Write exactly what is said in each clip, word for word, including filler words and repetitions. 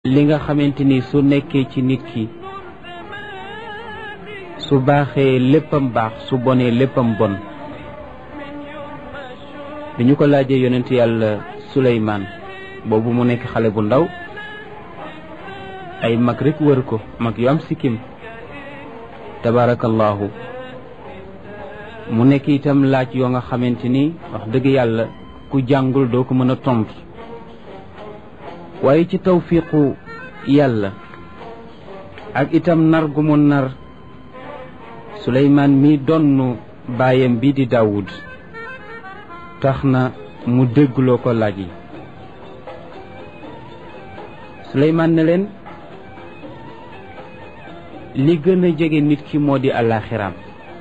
li nga xamante ni su nekkee ci nit ki su baaxee léppam baax su bonee léppam bon bi ñu ko laajee yonent yàlla Suleymaan boobu mu nekk xale bu ndaw ay mag rek wër ko mag yu am sikkim tabarakallahu mu nekk itam laaj yoo nga xamante ni wax dëgg yàlla ku jàngul doo ko mën a tontu waaye ci tawfiqu yàlla ak itam nar gu mu nar Suleymaan mi donn baayam bi di Daawud tax na mu déggloo ko laaj yi Suleymaan ne leen li gën a jege nit ki moo di àllaaxiraam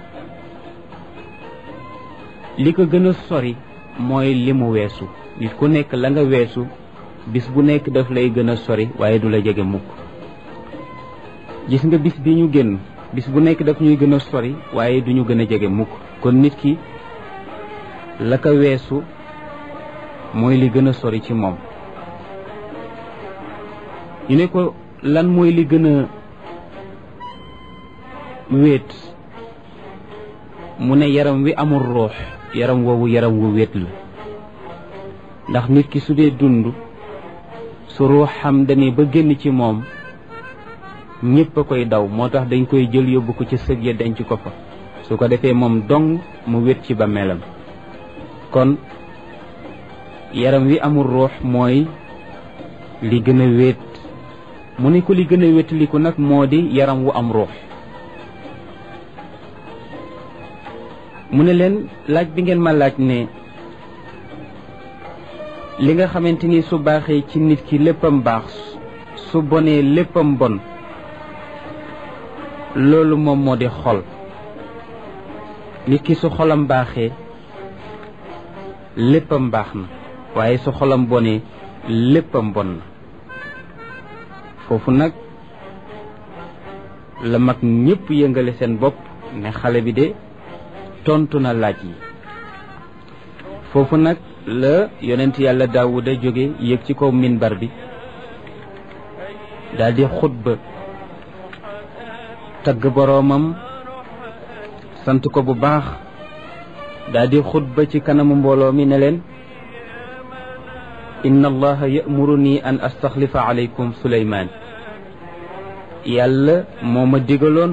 li ko gën a sori mooy li mu weesu nit ku nekk la nga weesu bis bu nekk daf lay gën a sori waaye du la jege mukk gis nga bis bi ñu génn bis bu nekk daf ñuy gën a sori waaye du ñu gën a jege mukk kon nit ki la ko weesu mooy li gën a sori ci moom ñu ne ko lan mooy li gën a wéet mu ne yaram wi amul ruux yaram woowu yaram wu wéet la ndax nit ki su dee dund su ruuxam dañuy ba génn ci moom ñépp a koy daw moo tax dañ koy jël yóbbu ko ci sëg ya denc ko fa su ko defee moom dong mu wét ci bàmmeelam kon yaram wi amul ruux mooy li gën a wéet mu ne ko li gën a wéetaliku nag moo di yaram wu am ruux mu ne leen laaj bi ngeen ma laaj ne li nga xamante ni su baaxee ci nit ki léppam baax su bonee léppam bon loolu moom moo di xol nit ki su xolam baaxee léppam baax na waaye su xolam bonee léppam bon na foofu nag la mag ñépp yëngale seen bopp ne xale bi de tontu na laaj yi foofu nag la yonent yàlla Daawuda jóge yéeg ci kaw minbar bi daldi xutba tagg boroomam sant ko bu baax daldi xutba ci kanamu mbooloo mi ne leen inna allaha ya'muruni an astaxlifa alaykum Suleymaan yàlla moo ma digaloon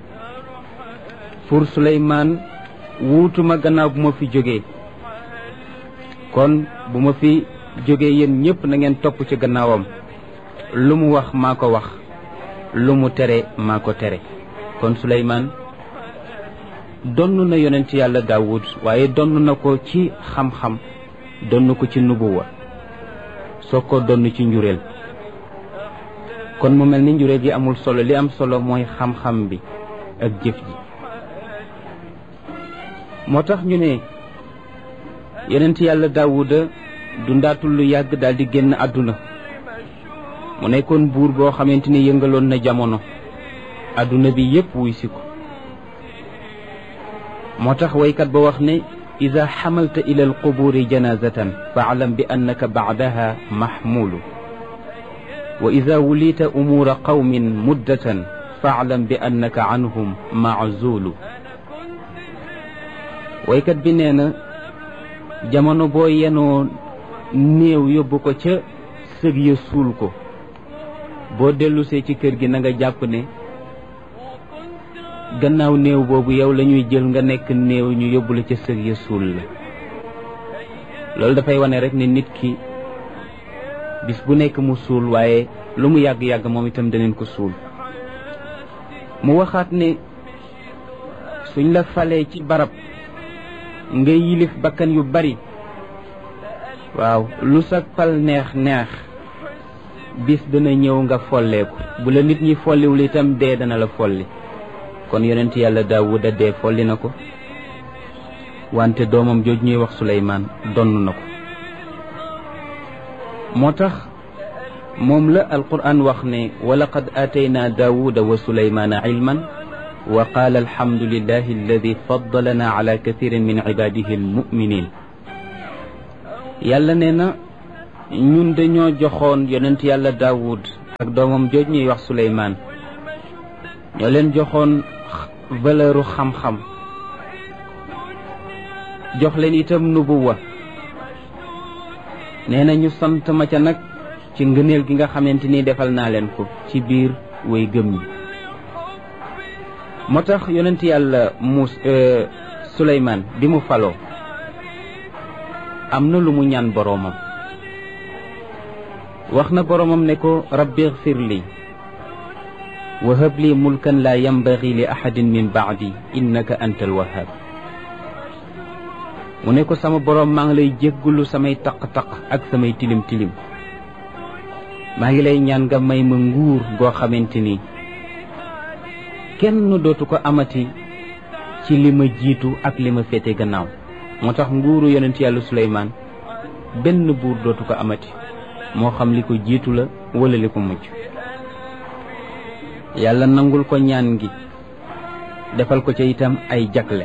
pour Suleymaan wuutuma gannaaw bu ma fi jógee kon bu ma fi jógee yéen ñépp na ngeen topp ci gannaawam lu mu wax maa ko wax lu mu tere maa ko tere kon Suleymaan donn na yonent yàlla Daawud waaye donn na ko ci xam-xam donn ko ci nubuwa soo ko donn ci njureel kon mu mel ni njureel gi amul solo li am solo mooy xam-xam bi ak jëf ji moo tax ñu ne yonent yàlla Daawuda dundaatul lu yàgg daal di génn àdduna mu nekkoon buur boo xamante ni yëngaloon na jamono àdduna bi yépp wuy si ko moo tax waykat ba wax ne ida xamalta ila alquburi janazatan faalam bi annaka baadaha maxmulu wa ida wulita umuura qawmin muddatan faalam bi annaka anhum maazulu waykat bi nee na jamono boo yenoo néew yóbbu ko ca sëg ya suul ko boo dellusee ci kër gi na nga jàpp ne gannaaw néew boobu yow la ñuy jël nga nekk néew ñu yóbbu la ca sëg ya suul la loolu dafay wane rek ne nit ki bis bu nekk mu suul waaye lu mu yàgg-yàgg moom itam daneen ko suul mu waxaat ne suñ la falee ci barab nga yilif bakkan yu bari waaw lu sa fal neex neex bis dana ñëw nga folleeku bu la nit ñi folliwul itam dee dana la folli kon yonent yàlla Daawuda dee folli na ko wante doomam jooj ñuy wax Suleymaan donn na ko moo tax moom la alquran wax ne wa laqad aataynaa Daawuda wa Suleymaana ilman wa qaala alhamdulillahi alladi faddalana ala kathirin min ibadihi almuminin yàlla nee na ñun dañoo joxoon yonent yàlla Daawud ak doomam jooj ñuy wax Suleymaan ñoo leen joxoon valeuru xam-xam jox leen itam nubuwa nee na ñu sant ma ca nag ci ngëneel gi nga xamante ni defal naa leen ko ci biir way gëm ñi moo tax yonent yàlla muus Suleymaan bi mu faloo am na lu mu ñaan boroomam wax na boroomam ne ko rabbi ighfir li wa hab li mulkan la yanbaghi li ahadin min ba'di innaka antal wahhab mu ne ko sama boroom maa ngi lay jéggulu samay taq-taq ak samay tilim-tilim maa ngi lay ñaan nga may ma nguur goo xamante ni kenn dootu ko amati ci li ma jiitu ak li ma féete gannaaw moo tax nguuru yonent yàlla Suleymaan benn buur dootu ko amati moo xam li ko jiitu la wala li ko mujj yàlla nangul ko ñaan gi defal ko ca itam ay jagle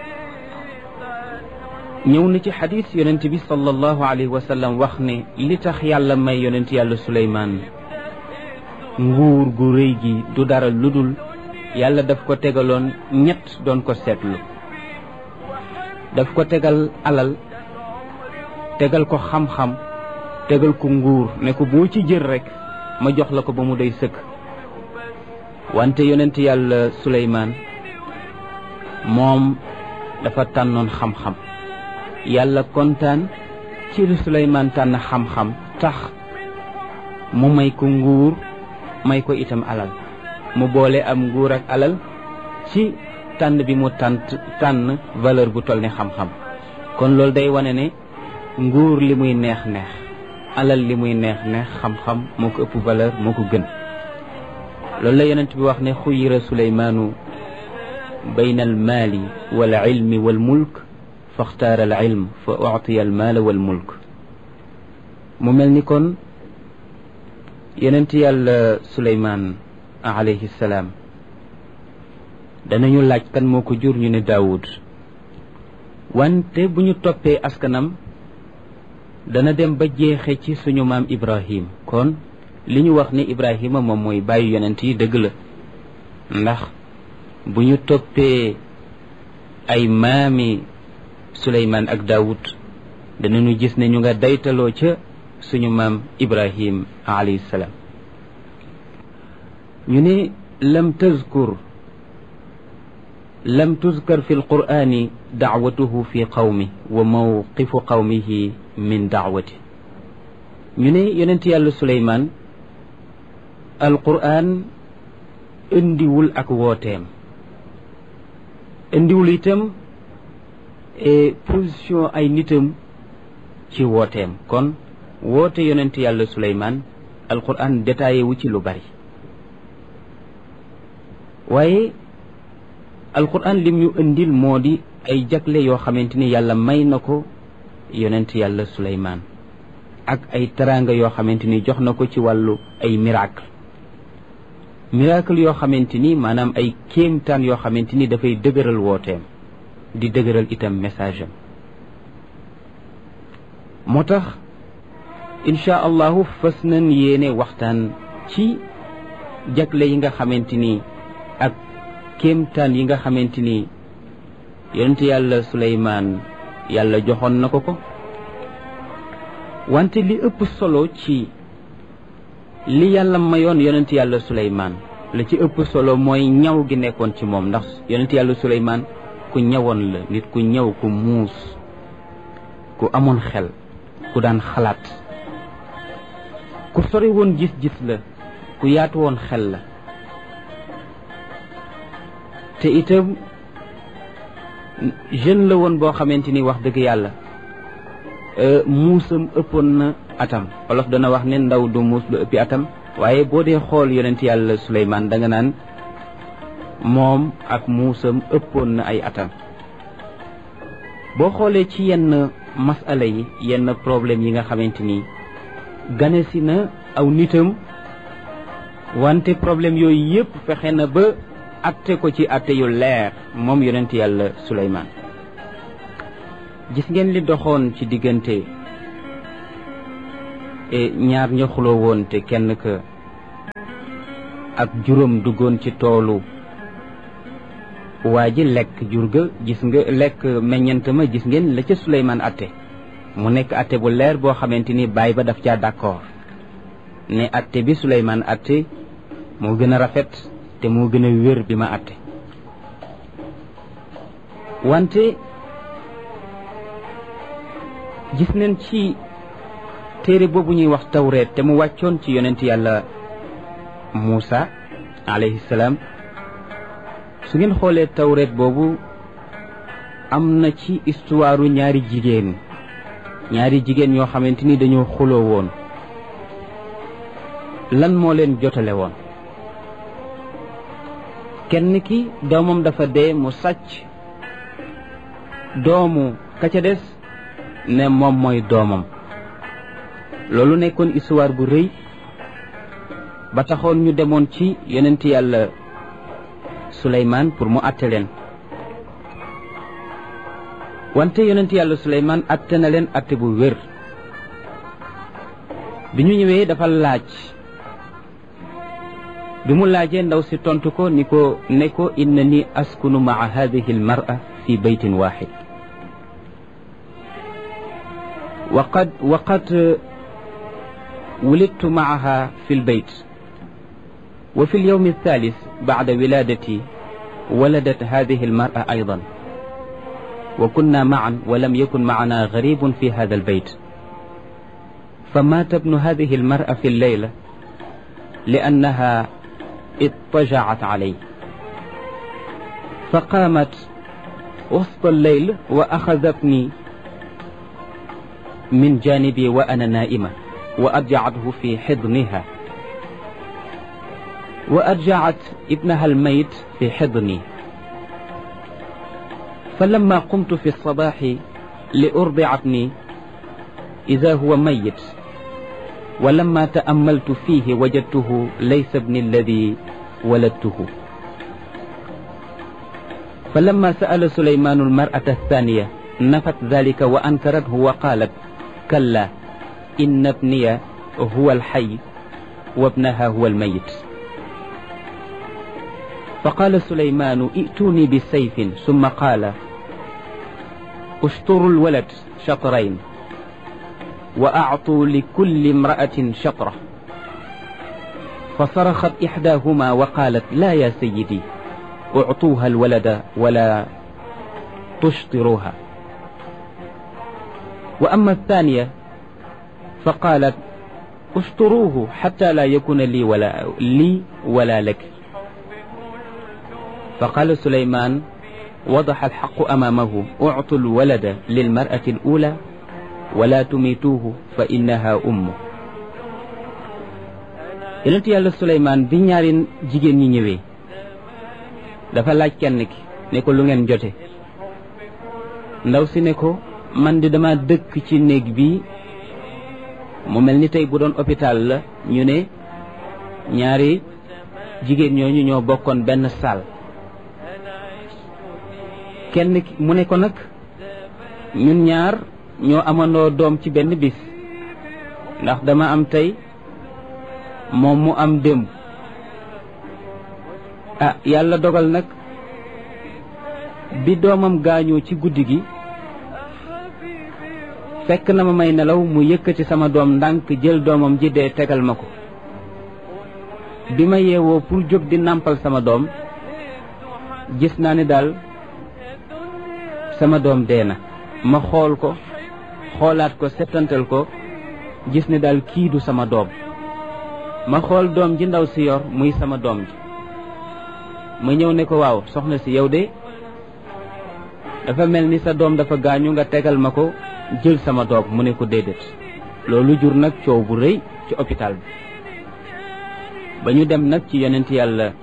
ñëw na ci xadis yonent bi sallallahu alayhi wa sallam wax ne li tax yàlla may yonent yàlla Suleymaan nguur gu rëy gi du dara ludul yàlla daf ko tegaloon ñett doon ko seetlu daf ko tegal alal tegal ko xam-xam tegal ko nguur ne ko boo ci jël rekk ma jox la ko ba mu doy sëkk wante yonent yàlla Suleymaan moom dafa tànnoon xam-xam yàlla kontaan ci li Suleymaan tànn xam-xam tax mu may ko nguur may ko itam alal mu boole am nguur ak alal ci tànn bi mu tànn tànn valeur bu toll ne xam-xam kon loolu day wane ne nguur li muy neex neex alal li muy neex neex xam-xam moo ko ëpp valeur moo ko gën loolu la yonent bi wax ne xuyira Suleymaanu bayna al maali wal ilmi wal mulk faxtaara al ilm fa uctiya al maala wal mulk mu mel ni kon yonent yàlla Suleymaan alayhi salaam danañu laaj kan moo ko jur ñu ne Daawud wante bu ñu toppee askanam dana dem ba jeexe ci suñu maam Ibrahim kon li ñu wax ni Ibrahima moom mooy bàyyi yonent yi dëgg la ndax bu ñu toppee ay maami Suleymaan ak Daawud danañu gis ne ñu nga daytaloo ca suñu maam Ibrahim alayhi salaam ñu ne lam tazkur lam tuzkar fi alqur'ani dacwatuhu fi qawmi wa mawqifu qawmihi min dacwati ñu ne yonent yàlla Suleymaan alqur'an indiwul ak wooteem indiwul itam position ay nitam ci wooteem kon woote yonent yàlla Suleymaan alqur'an détaillé wu ci lu bari waaye alquran lim ñu indil moo di ay jagle yoo xamante ni yàlla may na ko yonent yàlla Suleymaan ak ay teraanga yoo xamante ni jox na ko ci wàllu ay miracle miracle yoo xamante ni maanaam ay kéemtaan yoo xamante ni dafay dëgëral wooteem di dëgëral itam message am moo tax insha allahu fas nañ yéene waxtaan ci jagle yi nga xamante ni ak kéemtaan yi nga xamante ni yonent yàlla Suleymaan yàlla joxoon na ko ko wante li ëpp solo ci li yàlla mayoon yonent yàlla Suleymaan la ci ëpp solo mooy ñaw gi nekkoon ci moom ndax yonent yàlla Suleymaan ku ñawoon la nit ku ñaw ku muus ku amoon xel ku daan xalaat ku sori woon gis-gis la ku yaatu woon xel la te itam jeune la woon boo xamante ni wax dëgg yàlla muusam ëppoon na atam wolof dana wax ne ndaw du muus lu ëppi atam waaye boo dee xool yonent yàlla Suleymaan da nga naan moom ak muusam ëppoon na ay atam boo xoolee ci yenn masala yi yenn problème yi nga xamante ni gane si na aw nitam wante problème yooyu yëpp fexe na ba atte ko ci atte yu leer moom yonent yàlla Suleymaan gis ngeen li doxoon ci diggante ñaar ña xuloo woon te kenn ka ak juróom duggoon ci toolu waa ji lekk jur ga gis nga lekk meññent ma gis ngeen la ca Suleymaan atte mu nekk atte bu leer boo xamante ni baay ba daf caa d'accord ne atte bi Suleymaan atte moo gën a rafet te moo gën a wér bi ma atte wante gis nañ ci téere boobu ñuy wax tawreet te mu wàccoon ci yonent yàlla Muusa alayhi salaam su ngeen xoolee tawreet boobu am na ci histoire ñaari jigéen ñaari jigéen ñoo xamante ni dañoo xuloo woon lan moo leen jotale woon kenn ki doomam dafa dee mu sàcc doomu ka ca des ne moom mooy doomam loolu nekkoon histoire bu rëy ba taxoon ñu demoon ci yonent yàlla Suleymaan pour mu àtte leen wante yonent yàlla Suleymaan àtte na leen àtte bu wér bi ñu ñëwee dafa laaj bi mu laajee ndaw si tontu ko ni ko ne ko innani askunu maa hadihi almar'a fi baytin waxid waqad waqad ولدت معها في البيت وفي اليوم الثالث بعد ولادتي ولدت هذه المرأة أيضا وكنا معا ولم يكن معنا غريب في هذا البيت فمات ابن هذه المرأة في الليلة لأنها اضطجعت عليه فقامت وسط الليل وأخذتني من جانبي وأنا نائمة وأرجعته في حضنها وأرجعت ابنها الميت في حضني فلما قمت في الصباح لأرضع ابني إذا هو ميت ولما تأملت فيه وجدته ليس ابني الذي ولدته فلما سأل سليمان المرأة الثانية نفت ذلك وأنكرته وقالت كلا إن ابني هو الحي وابنها هو الميت فقال سليمان ائتوني بسيف ثم قال اشطروا الولد شطرين وأعطوا لكل امرأة شطرة فصرخت إحداهما وقالت لا يا سيدي اعطوها الولد ولا تشطروها وأما الثانية فقالت اشطروه حتى لا يكون لي ولا لي ولا لك فقال سليمان وضح الحق أمامه اعطوا الولد للمرأة الأولى ولا تميتوه فإنها أمه yonent yàlla Suleymaan bi ñaari jigéen ñi ñëwee dafa laaj kenn ki ne ko lu ngeen jote ndaw si ne ko man di dama dëkk ci néeg bi mu mel ni tey bu doon hôpital la ñu ne ñaari jigéen ñooñu ñoo bokkoon benn salle kenn ki mu ne ko nag ñun ñaar ñoo amandoo doom ci benn bis ndax dama am tey moom mu am démb ah yàlla dogal nag bi doomam gaañoo ci guddi gi fekk na ma may nelaw mu yëkkati sama doom ndànk jël doomam ji dee tegal ma ko bi ma yeewoo pour jóg di nàmpal sama doom gis naa ni daal sama doom dee na ma xool ko xoolaat ko settantal ko gis ni daal kii du sama doom ma xool doom ji ndaw si yor muy sama doom ji ma ñëw ne ko waaw soxna si yow de dafa mel ni sa doom dafa gaañu nga tegal ma ko jël sama doom mu ne ko déedéet loolu jur nag coow bu rëy ci hôpital bi ba ñu dem nag ci yonent yàlla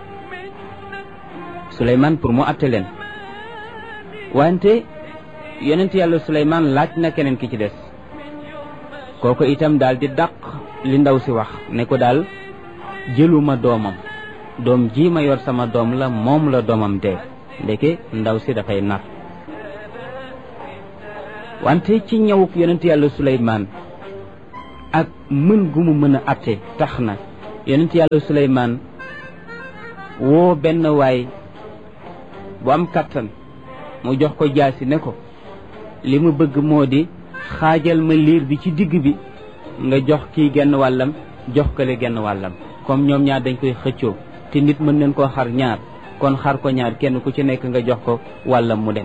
Suleymaan pour mu àtte leen wante yonent yàlla Suleymaan laaj na keneen ki ci des kooku itam daal di dàq li ndaw si wax ne ko daal jëluma doomam doom ji ma yor sama doom la moom la doomam dee ndeke ndaw si dafay nar wante ci ñëwuk yonent yàlla Suleymaan ak mën gu mu mën a atte tax na yonent yàlla Suleymaan woo benn waay bu am kattan mu jox ko jaasi ne ko li mu bëgg moo di xaajal ma liir bi ci digg bi nga jox kii genn wàllam jox kale genn wàllam comme ñoom ñaar dañ koy xëccoo te nit mën nañ koo xar ñaar kon xar ko ñaar kenn ku ci nekk nga jox ko wàllam mu dem.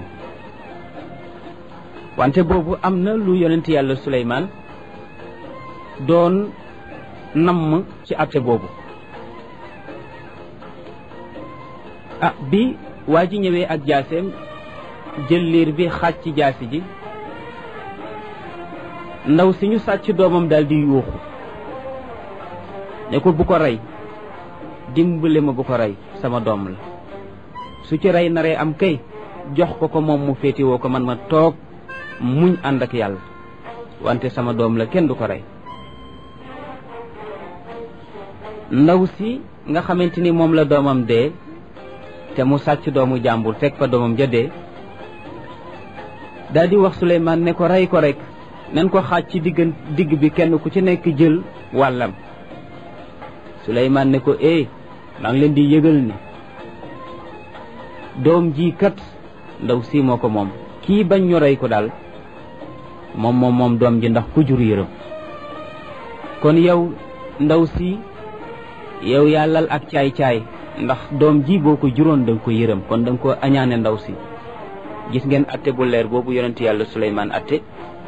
wante boobu am na lu yonent yàlla Suleymaan doon namm ci atte boobu. ah bi waa ji ñëwee ak jaaseem jël liir bi xaaj ci jaasi ji, ndaw si ñu sàcc doomam daal di yuuxu ne ko bu ko rey, dimbale ma bu ko rey, sama doom la. su ci rey naree am kay jox ko ko moom mu féetewoo ko, man ma toog muñ ànd ak yàlla, wante sama doom la kenn du ko rey. ndaw si nga xamante ni moom la doomam dee te mu sàcc doomu jàmbur fekk fa doomam ja dee, daal di wax Suleymaan ne ko rey ko rek, nañ ko xaaj ci digg digg bi kenn ku ci nekk jël wàllam. Suleymaan ne ko eh maa ngi leen di yëgal ni doom ji kat ndaw si moo ko moom, kii bañ ñu rey ko daal moom moom moom doom ji ndax ku jur yërëm. kon yow ndaw si yow yàllal ak caay-caay, ndax doom ji boo ko juróon da nga ko yërëm, kon da nga ko añaane ndaw si. gis ngeen atte bu leer boobu yonent yàlla Suleymaan atte,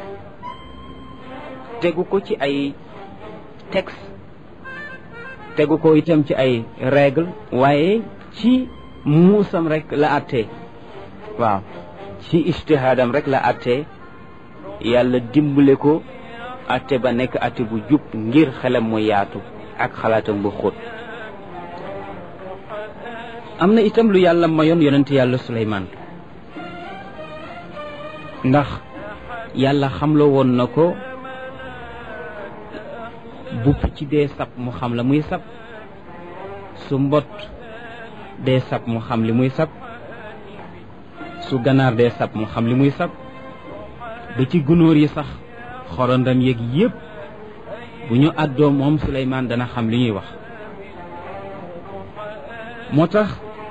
tegu ko ci ay texte, tegu ko itam ci ay règle, waaye ci muusam rek la atte. waaw ci ijtihaadam rek la atte, yàlla dimbale ko atte ba nekk atte bu jub ngir xelam mu yaatu ak xalaatam bu xóot. am na itam lu yàlla mayoon yonent yàlla Suleymaan, ndax yàlla xamloo woon na ko bu picc dee sab mu xam la muy sab, su mbott dee sab mu xam li muy sab, su ganaar dee sab mu xam li muy sab, ba ci gunóor yi sax xorondam yeeg yépp bu ñu àddoo moom Suleymaan dana xam li ñuy wax. moo tax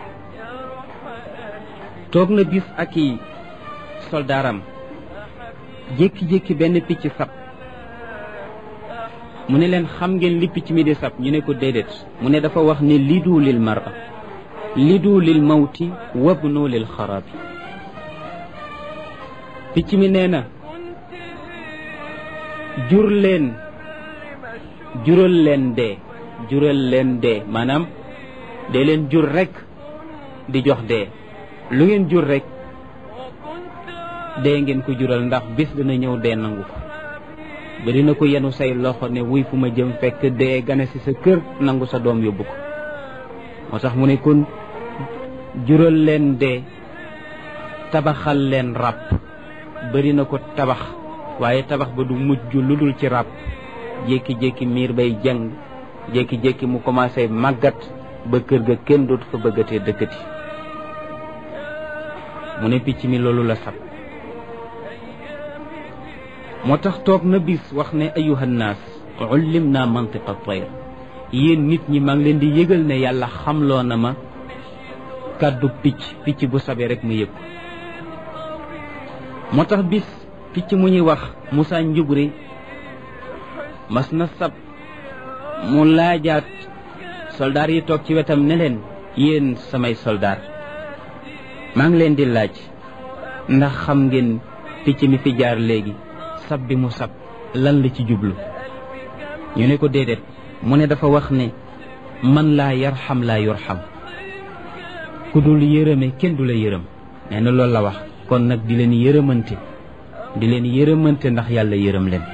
toog na bis ak i soldaaram, jékki-jékki benn picc sab, mu ne leen xam ngeen li picc mi di sab? ñu ne ko déedéet. mu ne dafa wax ne lidu lil mar'a lidu lil mawti wabnu lil xarabi. picc mi nee na jur leen jural leen dee jural leen dee maanaam dee leen jur rek di jox dee, lu ngeen jur rek dee ngeen ko jural, ndax bis dina ñëw dee nangu ko. ba dina ko yenu say loxo ne wuy fu ma jëm, fekk dee gane si sa kër nangu sa doom yóbbu ko. moo tax mu ne kon jural leen dee, tabaxal leen ràpp. bari na ko tabax, waaye tabax ba du mujj lu dul ci ràpp. jékki-jékki miir bay jàng, jékki-jékki mu commencé màggat ba kër ga kenn dootu fa bëggatee dëkkati. mu ne picc mi loolu la sab. moo tax toog na bis wax ne ayuha nnaas ullim naa mantiqa tayr, yéen nit ñi maa ngi leen di yëgal ne yàlla xamloo na ma kàddu picc, picc bu sabee rek mu yëg. moo tax bis picc mu ñuy wax Musaa Njubri mas na sab, mu laajaat soldaar yi toog ci wetam ne leen yéen samay soldaar, maa ngi leen di laaj ndax xam ngeen picc mi fi jaar léegi sab bi mu sab lan la ci jublu? ñu ne ko déedéet. mu ne dafa wax ne man laa yarxam laa yurxam, ku dul yërëme kenn du la yërëm. nee na loolu la wax. kon nag di leen yërëmante di leen yërëmante ndax yàlla yërëm leen.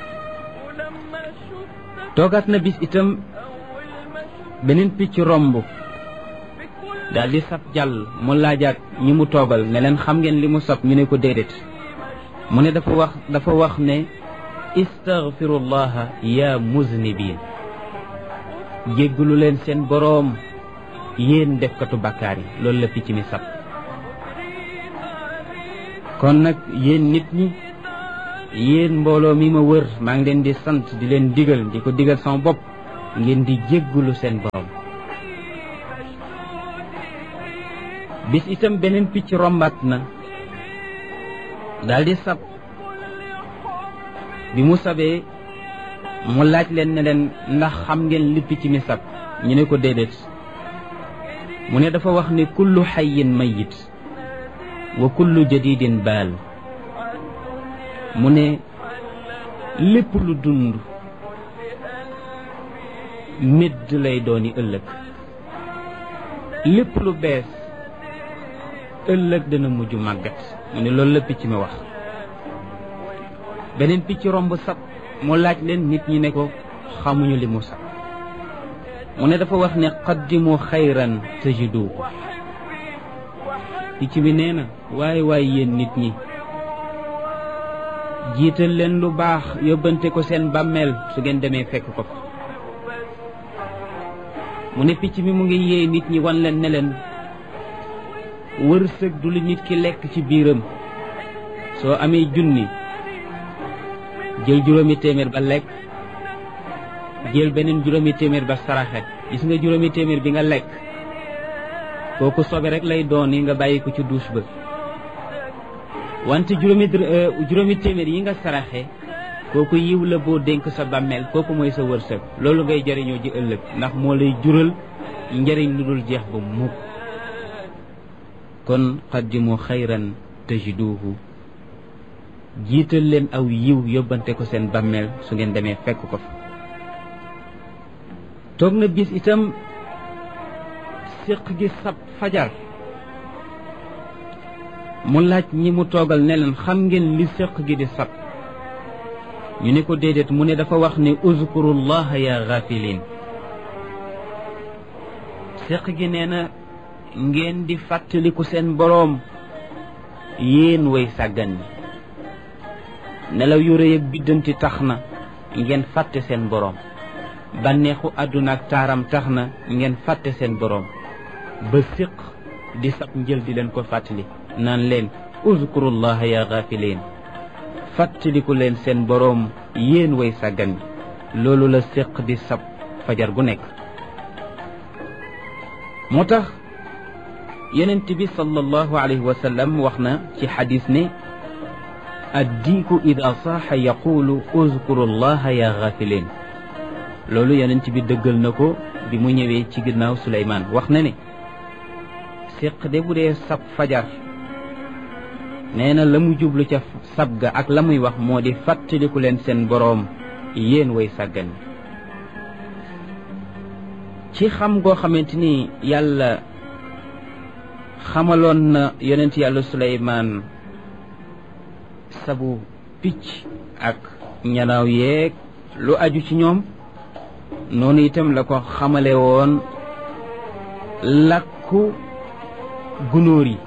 toogaat na bis itam beneen picc romb daal di sab jàll, mu laajaat ñi mu toogal ne leen xam ngeen li mu sab? ñu ne ko déedéet. mu ne dafa wax dafa wax ne istaghfirullaha ya muznibin, jéggalu leen seen boroom yéen defkatu bàkkaar yi. loolu la picc mi sab. kon nag yéen nit ñi, yéen mbooloo mi ma wër, maa ngi leen di sant di leen digal, di ko digal sama bopp, ngeen di jéggalu seen boroom. bis itam beneen picc rombat na daldi sab bi mu sabee mu laaj leen ne leen ndax xam ngeen li picc mi sab ñu ne ko déedéet mu ne dafa wax ne kullu xayin mayit wa kullu jadidin baal mu ne lépp lu dund médd lay dooni ëllëg lépp lu bees ëllëg dana mujj màggat mu ne loolu la picc mi wax beneen picc romb sab mu laaj leen nit ñi ne ko xamuñu li mu sab mu ne dafa wax ne qaddimu xayran tajidu picc mi nee na waaye waaye yéen nit ñi jiital leen lu baax yóbbante ko seen bàmmeel su ngeen demee fekk ko fa mu ne picc mi mu ngi yee nit ñi wan leen ne leen wërsëg du li nit ki lekk ci biiram soo amee junni jël juróomi téeméer ba lekk jël beneen juróomi téeméer ba saraxe gis nga juróomi téeméer bi nga lekk kooku sobe rek lay doon yi nga bàyyi ko ci douche ba wante juróomi juróomi téeméer yi nga saraxe kooku yiw la boo dénk sa bàmmeel kooku mooy sa wërsëg loolu ngay jëriñoo ji ëllëg ndax moo lay jural njëriñ lu dul jeex ba mukk kon qaddimu xayran tajiduhu jiital leen aw yiw yóbbante ko seen bàmmeel su ngeen demee fekk ko fa toog na bis itam séq gi sab fajar mu laaj ñi mu toogal ne leen xam ngeen li séq gi di sab ñu ne ko déedéet mu ne dafa wax ne uzkurullaha ya ghafilin séq gi nee na ngeen di fàttaliku seen boroom yéen way sàggan ñi nelaw yu rëy ak biddanti tax na ngeen fàtte seen boroom bànneexu àdduna ak taaram tax na ngeen fàtte seen boroom ba séq di sab njël di leen ko fàttali naan leen uzkurullaha ya ghafilin fàttaliku leen seen boroom yéen way sàggan ñi loolu la séq di sab fajar gu nekk moo tax yonent bi sallallahu alayhi wa sallam wax na ci xadis ne addiiku ida saaxa yaqulu uzkurullaha ya ghafilin loolu yonent bi dëggal na ko bi mu ñëwee ci ginnaaw Suleymaan wax na ne séq de bu dee sab fajar nee na la mu jublu ca sab ga ak la muy wax moo di fàttaliku leen seen boroom yéen way sàggan ci xam goo xamante ni yàlla xamaloon na yonent yàlla Suleymaan sabu picc ak ñanaaw yeeg lu aju ci ñoom noonu itam la ko xamale woon làkku gunóor yi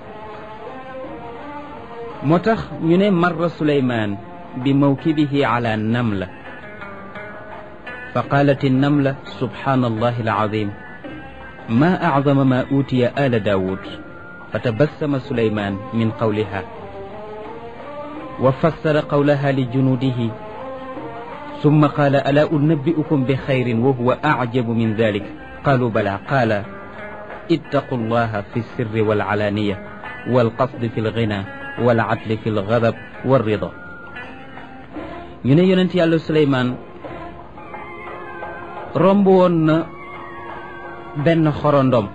moo tax ñu ne marra Suleymaan bi mawkibihi ala namla fa qaalat namla subhaanallahi alazim ma acdama ma uutiya ala daawud fa tabassama Suleymaan min qawliha wa fassara qawlaha li junuudihi summa qaala alaa unabbi'ukum bi xayrin wa huwa acjabu min dalik qaalu balaa qaala ittaqu llaha fi sirri wal alaaniya wal qasdi fi lgina wal adli fi lgadab wal rida ñu ne yonent yàlla Suleymaan romb woon na benn xorondom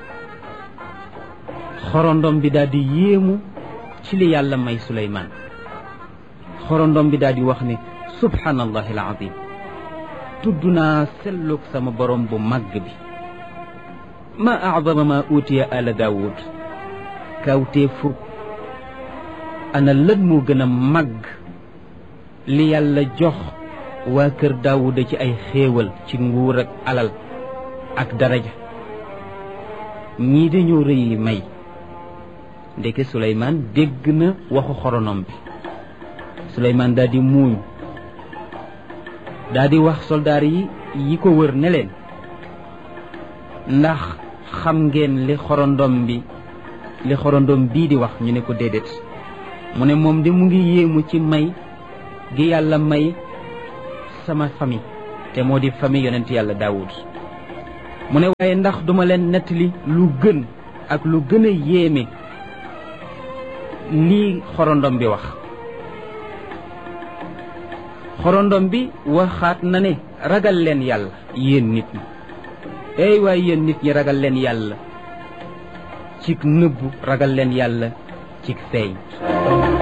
xorondom bi daal di yéemu ci li yàlla may Suleymaan xorondom bi daal di wax ne subhaanallahi alazim tudd naa sellug sama borom bu màgg bi ma acdama ma uutiya ala daawud kawtee fu ana lan moo gën a màgg li yàlla jox waa kër daawuda ci ay xéewal ci nguur ak alal ak daraja ñii dañoo rëy may ndeke Suleymaan dégg na waxu xoronom bi Suleymaan daal di muuñ daal di wax soldaar yi yi ko wër ne leen ndax xam ngeen li xorondom bi li xorondom bii di wax ñu ne ko déedéet mu ne moom de mu ngi yéemu ci may gi yàlla may sama famille te moo di famille yonent yàlla Daawud mu ne waaye ndax duma leen nettali lu gën ak lu gën a yéeme lii xorondom bi wax. xorondom bi waxaat na ne ragal leen yàlla yéen nit ñi ey waaye yéen nit ñi ragal leen yàlla cig nëbbu ragal leen yàlla cig feeñ.